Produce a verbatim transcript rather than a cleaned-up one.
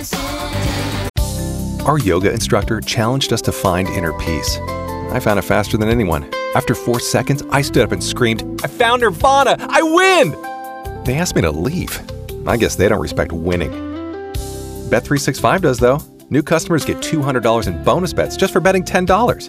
Our yoga instructor challenged us to find inner peace. I found it faster than anyone. After four seconds, I stood up and screamed, "I found Nirvana! I win!" They asked me to leave. I guess they don't respect winning. Bet three sixty-five does, though. New customers get two hundred dollars in bonus bets just for betting ten dollars.